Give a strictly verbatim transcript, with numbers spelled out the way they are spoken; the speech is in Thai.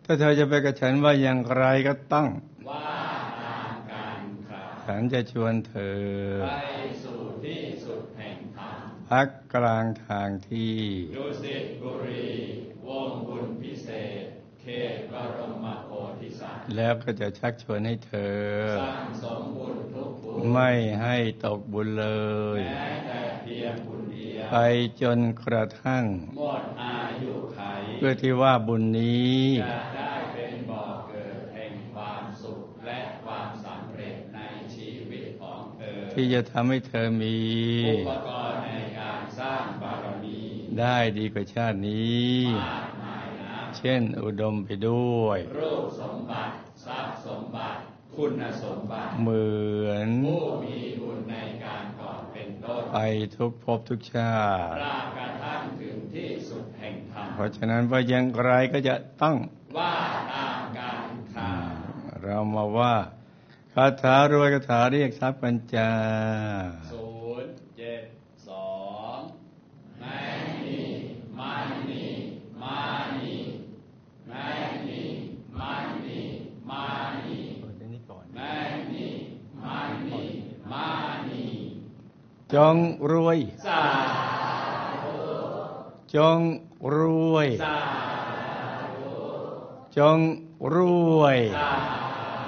ถ้าเธอจะไปกับฉันว่าอย่างไรก็ต้องว่าตามกันครับฉันจะชวนเธอไปสู่ที่สุดแห่งธรรมพักกลางทางที่ดุสิตบุรีวงบุญพิเศษเขตบรมโพธิสัตว์แล้วก็จะชักชวนให้เธอสร้างสมบุญทุกบุญไม่ให้ตกบุญเลยแม้แต่เพียงบุญเดียวไปจนกระทั่งหมดอายุขัยเพื่อที่ว่าบุญนี้จะได้เป็นบ่อเกิดแห่งความสุขและความสำเร็จในชีวิตของเธอที่จะทำให้เธอมีอุปกรณ์ในการสร้างบารมีได้ดีกว่าชาตินี้เช่นอุดมไปด้วยรูปสมบัติทรัพย์สมบัติคุณสมบัติเหมือนผู้มีบุญในการก่อนเป็นต้นไปทุกภพทุกชาติตราบกระทั่งถึงที่สุดแห่งธรรมเพราะฉะนั้นว่าอย่างไรก็จะต้องว่าตามการข่าวเรามาว่าคาถารวยคาถาเรียกทรัพย์ปัญจาศูนย์เจ็ดสองแม่นีมันนีมานีแม่นีมันนีมานีแม่นีมันนีมานีจงรวยสาธุจงรวยสาธุจงรวยสา